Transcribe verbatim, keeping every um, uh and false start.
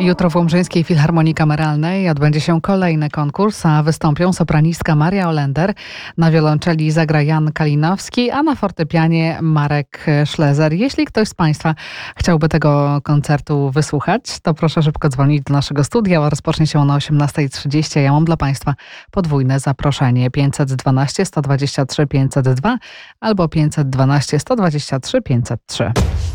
Jutro w Łomżyńskiej Filharmonii Kameralnej odbędzie się kolejny konkurs, a wystąpią sopranistka Maria Olender, na wiolonczeli zagra Jan Kalinowski, a na fortepianie Marek Szlezer. Jeśli ktoś z Państwa chciałby tego koncertu wysłuchać, to proszę szybko dzwonić do naszego studia. Rozpocznie się ono o osiemnasta trzydzieści. Ja mam dla Państwa podwójne zaproszenie: pięćset dwanaście sto dwadzieścia trzy pięćset dwa albo pięćset dwanaście sto dwadzieścia trzy pięćset trzy.